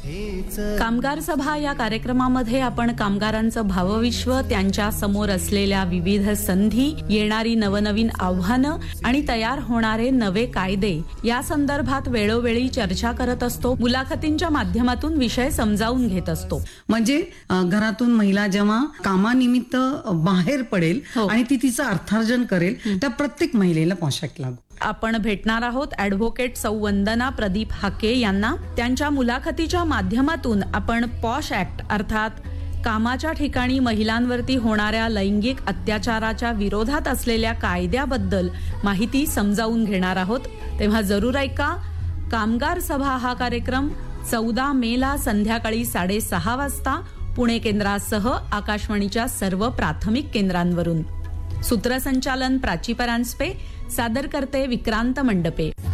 कामगार सभा या कार्यक्रमामध्ये आपण कामगारांचं भावविश्व, त्यांच्या समोर असलेल्या विविध संधी, येणारी नवनवीन आव्हानं आणि तयार होणारे नवे कायदे या संदर्भात वेळोवेळी चर्चा करत असतो. मुलाखतींच्या माध्यमातून विषय समजावून घेत असतो. म्हणजे घरातून महिला जेव्हा कामानिमित्त बाहेर पडेल आणि ती तिचं अर्थार्जन करेल, त्या प्रत्येक महिलेला पोशाख लागू. आपण भेटणार आहोत ॲडव्होकेट सौ वंदना प्रदीप हाके यांना. त्यांच्या मुलाखतीच्या माध्यमातून आपण पॉश ऍक्ट अर्थात कामाच्या ठिकाणी महिलांवरती होणाऱ्या लैंगिक अत्याचाराच्या विरोधात असलेल्या कायद्याबद्दल माहिती समजावून घेणार आहोत. तेव्हा जरूर ऐका. कामगार सभा हा कार्यक्रम 14 मेला संध्याकाळी 6:30 वाजता पुणे केंद्रासह आकाशवाणीच्या सर्व प्राथमिक केंद्रांवरून. सूत्रसंचालन प्राची परांजपे, सादर करते विक्रांत मंडपे.